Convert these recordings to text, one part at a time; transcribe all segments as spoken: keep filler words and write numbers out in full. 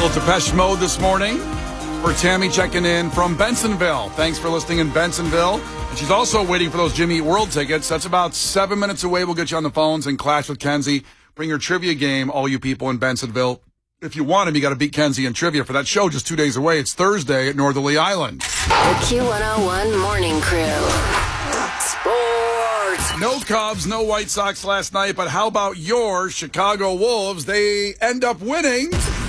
Little Depeche Mode this morning for Tammy checking in from Bensonville. Thanks for listening in Bensonville. And she's also waiting for those Jimmy Eat World tickets. That's about seven minutes away. We'll get you on the phones and Clash with Kenzie. Bring your trivia game, all you people in Bensonville. If you want him, you got to beat Kenzie in trivia for that show just two days away. It's Thursday at Northerly Island. The Q one oh one Morning Crew. Sports. No Cubs, no White Sox last night, but how about your Chicago Wolves? They end up winning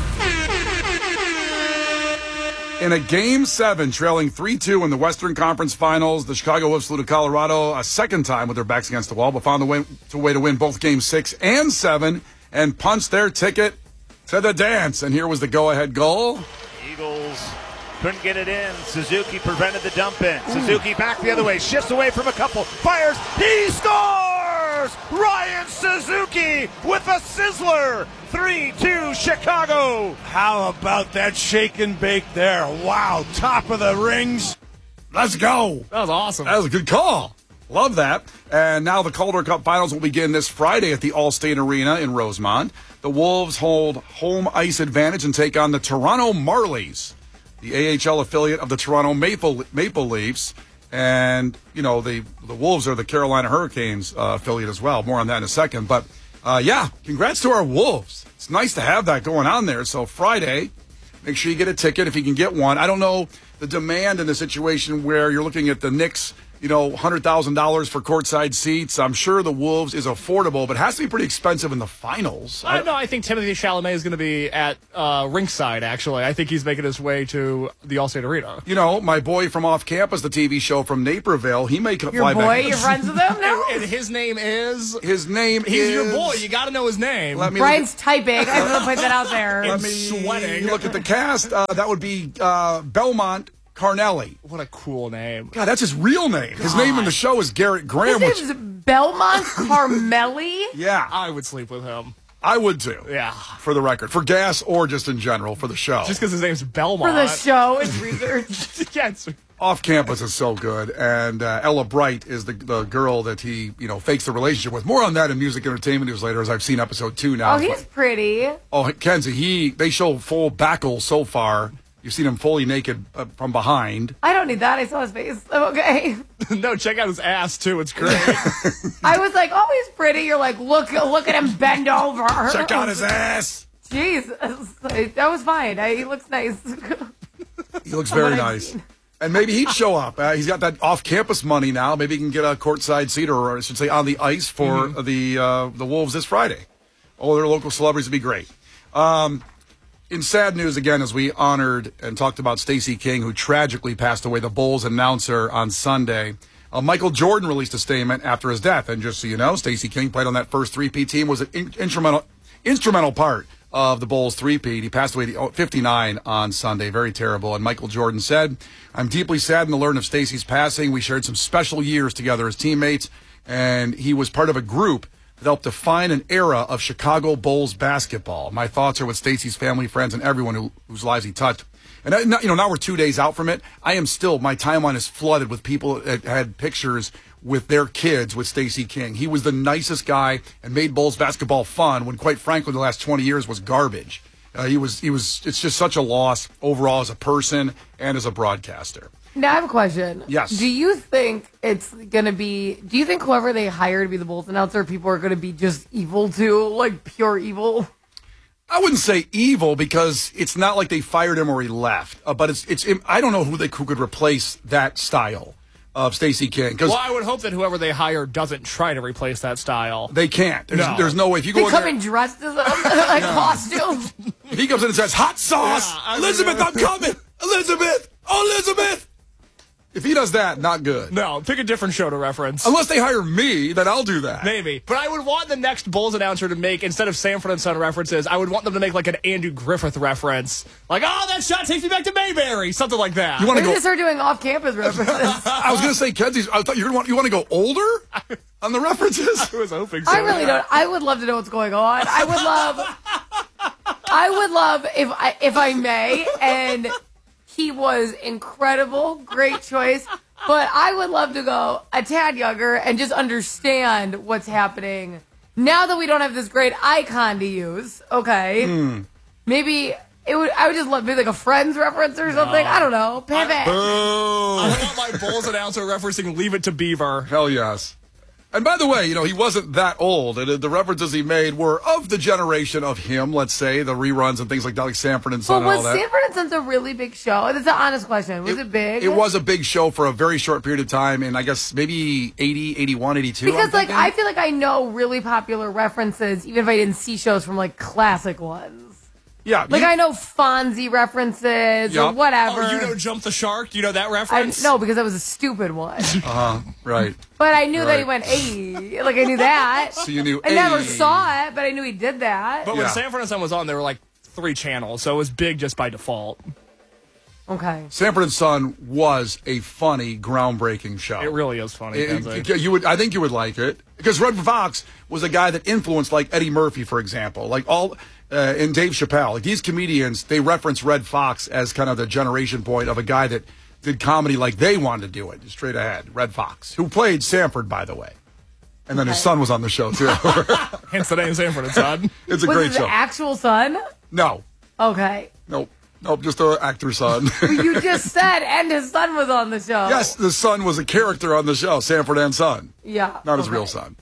in a Game seven, trailing three two in the Western Conference Finals. The Chicago Wolves flew to Colorado a second time with their backs against the wall, but found a way to, way to win both Game six and seven and punched their ticket to the dance. And here was the go-ahead goal. Eagles couldn't get it in. Suzuki prevented the dump in. Suzuki back the other way, shifts away from a couple, fires, he scores! Ryan Suzuki with a sizzler! three two Chicago! How about that shake and bake there? Wow, top of the rings. Let's go. That was awesome. That was a good call. Love that. And now the Calder Cup Finals will begin this Friday at the Allstate Arena in Rosemont. The Wolves hold home ice advantage and take on the Toronto Marlies, the A H L affiliate of the Toronto Maple, Maple Leafs. And, you know, the, the Wolves are the Carolina Hurricanes uh, affiliate as well. More on that in a second. But, uh, yeah, congrats to our Wolves. It's nice to have that going on there. So Friday, make sure you get a ticket if you can get one. I don't know the demand in the situation where you're looking at the Knicks, you know, one hundred thousand dollars for courtside seats. I'm sure the Wolves is affordable, but it has to be pretty expensive in the finals. I know. I think Timothy Chalamet is going to be at uh, rinkside, actually. I think he's making his way to the Allstate Arena. You know, my boy from Off Campus, the T V show from Naperville, he may Your fly boy, back. you're friends with him now? And his name is... His name He's is... your boy. You got to know his name. Let me Brian's typing. I have to put that out there. Let And me sweating. look at the cast. Uh, that would be uh, Belmont Carnelli. What a cool name. God, that's his real name. His name in the show is Garrett Graham. His Which, name's Belmont Carmelli. yeah, I would sleep with him. I would too. Yeah. For the record. For gas or just in general for the show. Just because his name's Belmont. For the show and research. Yeah, it's- Off Campus is so good. And uh, Ella Bright is the, the girl that he, you know, fakes the relationship with. More on that in Music Entertainment News later, as I've seen episode two now. Oh, he's pretty. Oh, Kenzie, he, they show full backle so far. You've seen him fully naked uh, from behind. I don't need that. I saw his face. I'm okay. No, check out his ass, too. It's great. I was like, oh, he's pretty. You're like, look, look at him bend over. Check out his ass. Jesus. That was fine. I, he looks nice. He looks very What I've nice. seen. And maybe he'd show up. Uh, he's got that off-campus money now. Maybe he can get a courtside seat, or I should say on the ice for Mm-hmm. the uh, the Wolves this Friday. All their local celebrities would be great. Um, in sad news, again, as we honored and talked about Stacey King, who tragically passed away, the Bulls announcer on Sunday, uh, Michael Jordan released a statement after his death. And just so you know, Stacey King played on that first three-peat team, was an in- instrumental instrumental part of the Bulls three-peat. He passed away at fifty-nine on Sunday. Very terrible. And Michael Jordan said, I'm deeply saddened to learn of Stacey's passing. We shared some special years together as teammates, and he was part of a group that helped define an era of Chicago Bulls basketball. My thoughts are with Stacey's family, friends, and everyone who, whose lives he touched. And, I, you know, now we're two days out from it. I am still, my timeline is flooded with people that had pictures with their kids with Stacey King. He was the nicest guy and made Bulls basketball fun when, quite frankly, the last twenty years was garbage. Uh, he was, he was, it's just such a loss overall as a person and as a broadcaster. Now I have a question. Yes. Do you think it's going to be, do you think whoever they hire to be the Bulls announcer, people are going to be just evil too? Like pure evil? I wouldn't say evil because it's not like they fired him or he left. Uh, but it's, it's, I don't know who they who could replace that style of Stacey King. Well, I would hope that whoever they hire doesn't try to replace that style. They can't. There's No. there's no way. If you go They in come there, in dressed as like costumes. if he comes in and says, hot sauce, Yeah, I Elizabeth, mean- I'm coming. Elizabeth, oh, Elizabeth. If he does that, not good. No, pick a different show to reference. Unless they hire me, then I'll do that. Maybe. But I would want the next Bulls announcer to make, instead of Sanford and Son references, I would want them to make like an Andrew Griffith reference. Like, oh, that shot takes me back to Mayberry. Something like that. You want to Maybe go? they start doing off-campus references. I was going to say, Kenzie's. I thought you want you want to go older on the references. I was hoping so. I really don't. I would love to know what's going on. I would love. I would love if I if I may, and he was incredible, great choice. But I would love to go a tad younger and just understand what's happening now that we don't have this great icon to use. Okay, maybe It would. I would just love maybe like a Friends reference or something. I don't know. Pivot. I Boo. want my Bulls announcer referencing Leave It to Beaver. Hell yes. And by the way, you know, he wasn't that old. And the references he made were of the generation of him, let's say, the reruns and things like that, like Sanford and Son But and all was that. Sanford and Sons a really big show? It's an honest question. Was it, big? It was a big show for a very short period of time, and I guess maybe eighty, eighty-one, eighty-two. Because, I'm like, thinking. I feel like I know really popular references, even if I didn't see shows from, like, classic ones. Yeah. Like, you- I know Fonzie references or Yup. whatever. Oh, you know Jump the Shark? Do you know that I, reference? no, because that was a stupid one. Uh-huh, right. But I knew that he Right. went, hey. Like, I knew that. So you knew, I never "Ay." saw it, but I knew he did that. But Yeah. when Sanford and Son was on, there were like three channels, so it was big just by default. Okay. Sanford and Son was a funny, groundbreaking show. It really is funny. It- Kenzie. it- you would, I think you would like it because Red Fox was a guy that influenced, like Eddie Murphy, for example, like all uh, and Dave Chappelle. Like these comedians, they reference Red Fox as kind of the generation point of a guy that did comedy like they wanted to do it, straight ahead. Red Fox, who played Sanford, by the way, and then his son was on the show too. Hence the name Sanford and Son. It's a Was great his show. actual son? No, Okay. nope, nope, just an actor son. You just said, and his son was on the show. Yes, the son was a character on the show, Sanford and Son. Yeah. Not his okay. real son.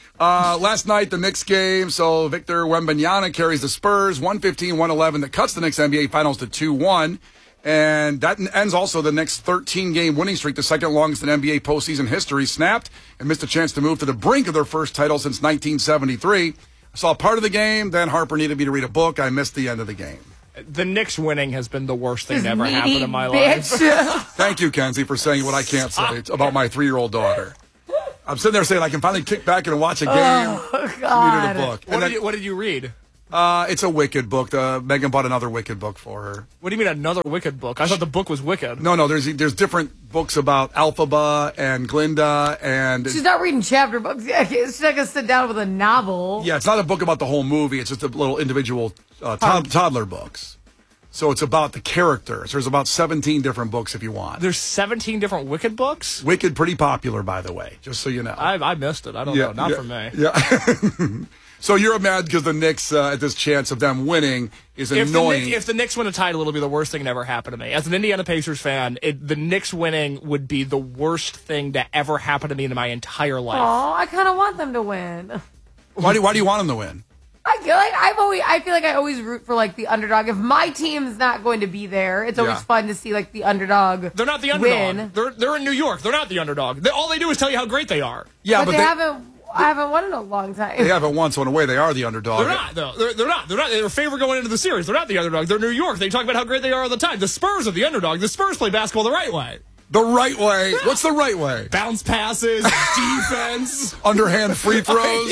Uh, last night, the Knicks game. So Victor Wembanyama carries the Spurs one fifteen one eleven. That cuts the Knicks N B A Finals to two one. And that ends also the Knicks' thirteen-game winning streak, the second longest in N B A postseason history, snapped and missed a chance to move to the brink of their first title since nineteen seventy-three. I saw part of the game. Then Harper needed me to read a book. I missed the end of the game. The Knicks winning has been the worst thing This that ever needy happened in my life. bitch. Thank you, Kenzie, for saying what I can't say about my three-year-old daughter. I'm sitting there saying I can finally kick back and watch a game. Oh, I God. needed a book. What And did, then- you, what did you read? Uh, it's a Wicked book. Uh, Megan bought another Wicked book for her. What do you mean another Wicked book? I thought the book was Wicked. No, no, there's there's different books about Alphaba and Glinda and She's not reading chapter books. Yeah, she's not going to sit down with a novel. yeah, it's not a book about the whole movie. It's just a little individual uh, tod- toddler books. So it's about the characters. There's about seventeen different books if you want. There's seventeen different Wicked books? Wicked, pretty popular, by the way, just so you know. I, I missed it. I don't know. Not yeah, for me. Yeah. So you're mad because the Knicks, uh, at this chance of them winning, is If the, annoying. Knicks, if the Knicks win a title, it'll be the worst thing that ever happened to me. As an Indiana Pacers fan, it, the Knicks winning would be the worst thing to ever happen to me in my entire life. Oh, I kind of want them to win. why do Why do you want them to win? I feel like I've always, I feel like I always root for like the underdog. If my team's not going to be there, it's always Yeah. fun to see like the underdog. They're not the underdog. Win. They're they're in New York. They're not the underdog. They, all they do is tell you how great they are. Yeah, but, but they, they, haven't. I haven't won in a long time. they haven't won, so in a way they are the underdog. They're not though. They're, they're not. They're not. They're a favorite going into the series. They're not the underdog. They're New York. They talk about how great they are all the time. The Spurs are the underdog. The Spurs play basketball the right way. The right way. What's the right way? Bounce passes, defense, Underhand free throws.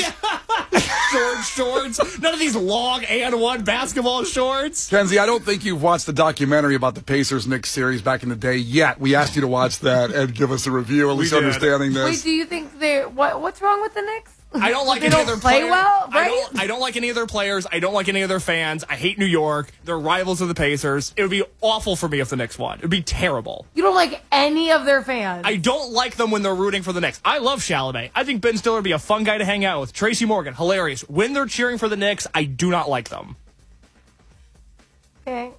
short shorts. None of these long and one basketball shorts. Kenzie, I don't think you've watched the documentary about the Pacers Knicks series back in the day yet. We asked you to watch that and give us a review, at least did. understanding Wait, this. do you think they? What? What's wrong with the Knicks? I don't like They any don't of their play players. well, I right? don't. I don't like any of their players. I don't like any of their fans. I hate New York. They're rivals of the Pacers. It would be awful for me if the Knicks won. It would be terrible. You don't like any of their fans. I don't like them when they're rooting for the Knicks. I love Chalamet. I think Ben Stiller would be a fun guy to hang out with. Tracy Morgan, hilarious. When they're cheering for the Knicks, I do not like them. Okay.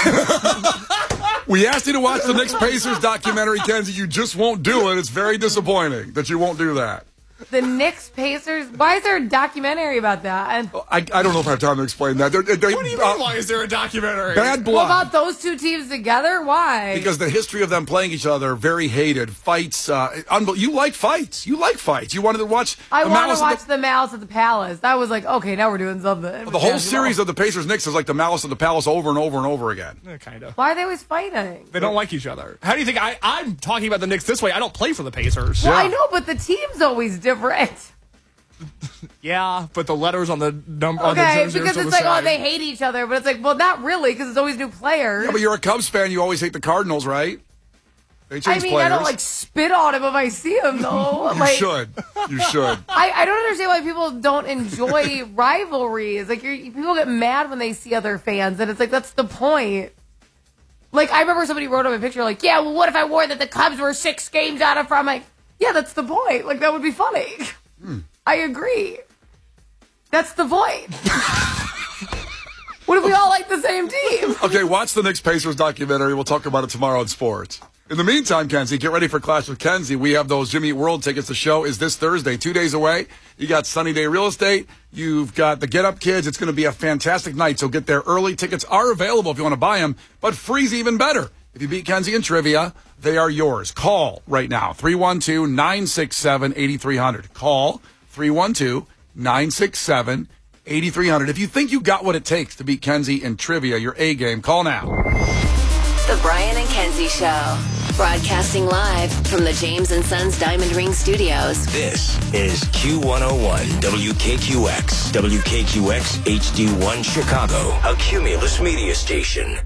We asked you to watch the Knicks Pacers documentary, Kenzie. You just won't do it. It's very disappointing that you won't do that. The Knicks Pacers. Why is there a documentary about that? And I, I don't know if I have time to explain that. They're, they, What do you mean? uh, Why is there a documentary? Bad blood. what about those two teams together? Why? Because the history of them playing each other, very hated. Fights. Uh, unbel- you like fights. You like fights. You wanted to watch I the want Malice to of watch the, the, Malice at the Palace. That was like, okay, now we're doing something. the whole series of the Pacers Knicks is like the Malice of the Palace over and over and over again. Eh, kind of. Why are they always fighting? They don't like each other. How do you think I, I'm talking about the Knicks this way? I don't play for the Pacers. Well, Yeah. I know, but the team's always different. Yeah, but the letters on the number on the Okay, jersey are because still it's the like, oh, same. they hate each other, but it's like, well, not really, because it's always new players. Yeah, but you're a Cubs fan. You always hate the Cardinals, right? They I change mean, players. I don't like spit on him if I see him, though. You like, should. You should. I, I don't understand why people don't enjoy rivalries. Like, you're, people get mad when they see other fans, and it's like, that's the point. Like, I remember somebody wrote up a picture like, yeah, well, what if I wore that the Cubs were six games out of front? I'm like, yeah, that's the point. Like, that would be funny. Hmm. I agree. That's the point. What if we all like the same team? Okay, watch the Knicks Pacers documentary. We'll talk about it tomorrow in sports. In the meantime, Kenzie, get ready for Clash with Kenzie. We have those Jimmy Eat World tickets. The show is this Thursday, two days away. You got Sunny Day Real Estate. You've got the Get Up Kids. It's going to be a fantastic night, so get there early. Tickets are available if you want to buy them, but free's even better. If you beat Kenzie in trivia, they are yours. Call right now, three one two, nine six seven, eight three zero zero. Call three one two, nine six seven, eight three zero zero. If you think you got what it takes to beat Kenzie in trivia, your A game, call now. The Brian and Kenzie Show. Broadcasting live from the James and Sons Diamond Ring Studios. This is Q one oh one W K Q X. W K Q X H D one Chicago. A Cumulus media station.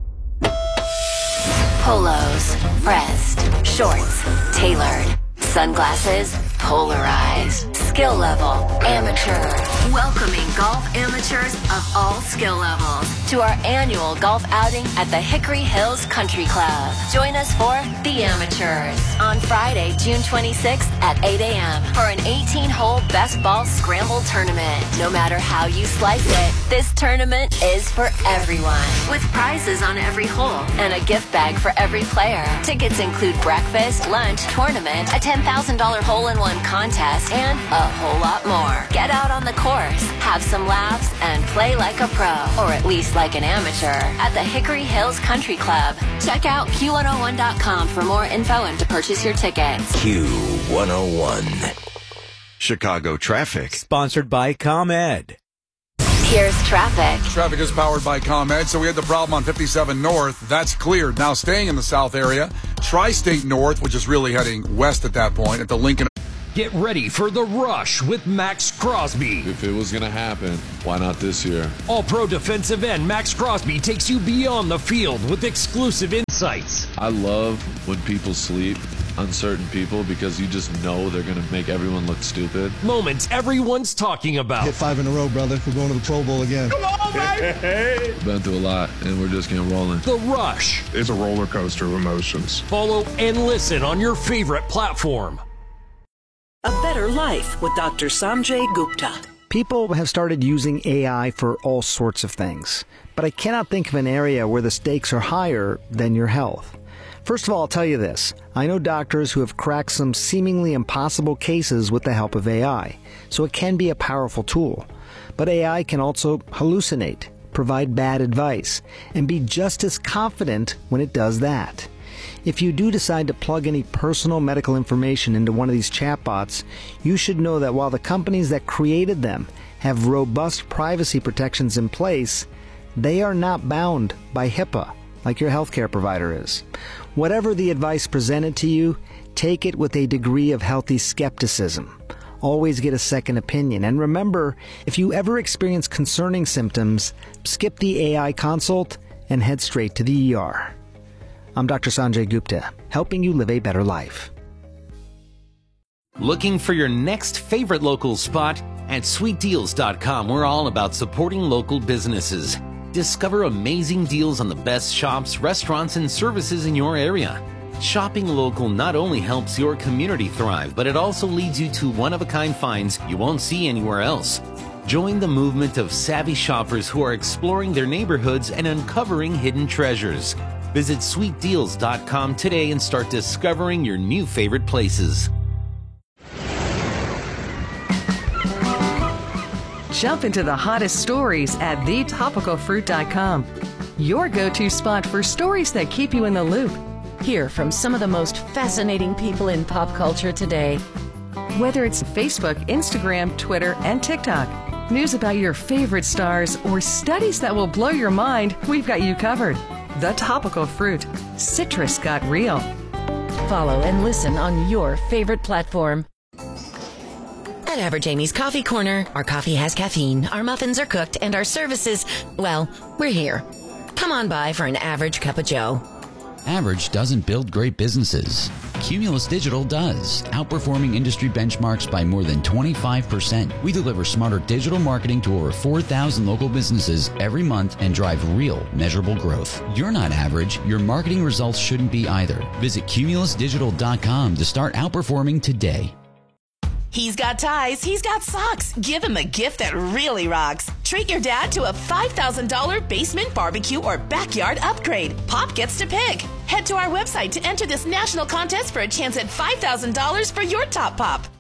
Polos, pressed, shorts, tailored, sunglasses, polarized, skill level, amateur. Welcoming golf amateurs of all skill levels to our annual golf outing at the Hickory Hills Country Club. Join us for The Amateurs on Friday, June twenty-sixth at eight a.m. for an eighteen-hole best ball scramble tournament. No matter how you slice it, this tournament is for everyone, with prizes on every hole and a gift bag for every player. Tickets include breakfast, lunch, tournament, a ten thousand dollars hole-in-one contest, and a whole lot more. Get out on the course, have some laughs, and play like a pro, or at least like an amateur, at the Hickory Hills Country Club. Check out Q one oh one dot com for more info and to purchase your tickets. Q one oh one. Chicago traffic. Sponsored by ComEd. Here's traffic. Traffic is powered by ComEd, so we had the problem on fifty-seven North. That's cleared. Now staying in the south area, Tri-State North, which is really heading west at that point, at the Lincoln. Get ready for the rush with Max Crosby. If it was going to happen, why not this year? All-pro defensive end Max Crosby takes you beyond the field with exclusive insights. I love when people sleep, uncertain people, because you just know they're going to make everyone look stupid. Moments everyone's talking about. Hit five in a row, brother. We're going to the Pro Bowl again. Come on, baby! Been through a lot, and we're just getting rolling. The Rush. It's a roller coaster of emotions. Follow and listen on your favorite platform. A Better Life with Doctor Sanjay Gupta. People have started using A I for all sorts of things, but I cannot think of an area where the stakes are higher than your health. First of all, I'll tell you this. I know doctors who have cracked some seemingly impossible cases with the help of A I, so it can be a powerful tool. But A I can also hallucinate, provide bad advice, and be just as confident when it does that. If you do decide to plug any personal medical information into one of these chatbots, you should know that while the companies that created them have robust privacy protections in place, they are not bound by HIPAA like your healthcare provider is. Whatever the advice presented to you, take it with a degree of healthy skepticism. Always get a second opinion. And remember, if you ever experience concerning symptoms, skip the A I consult and head straight to the E R. I'm Doctor Sanjay Gupta, helping you live a better life. Looking for your next favorite local spot? At sweet deals dot com, we're all about supporting local businesses. Discover amazing deals on the best shops, restaurants, and services in your area. Shopping local not only helps your community thrive, but it also leads you to one-of-a-kind finds you won't see anywhere else. Join the movement of savvy shoppers who are exploring their neighborhoods and uncovering hidden treasures. Visit sweet deals dot com today and start discovering your new favorite places. Jump into the hottest stories at the topical fruit dot com. Your go-to spot for stories that keep you in the loop. Hear from some of the most fascinating people in pop culture today. Whether it's Facebook, Instagram, Twitter, and TikTok, news about your favorite stars, or studies that will blow your mind, we've got you covered. The Topical Fruit. Citrus got real. Follow and listen on your favorite platform. At Average Amy's Coffee Corner, our coffee has caffeine, our muffins are cooked, and our services, well, we're here. Come on by for an average cup of joe. Average doesn't build great businesses. Cumulus Digital does, outperforming industry benchmarks by more than twenty-five percent. We deliver smarter digital marketing to over four thousand local businesses every month and drive real, measurable growth. You're not average. Your marketing results shouldn't be either. Visit cumulus digital dot com to start outperforming today. He's got ties, he's got socks. Give him a gift that really rocks. Treat your dad to a five thousand dollars basement, barbecue, or backyard upgrade. Pop gets to pick. Head to our website to enter this national contest for a chance at five thousand dollars for your top pop.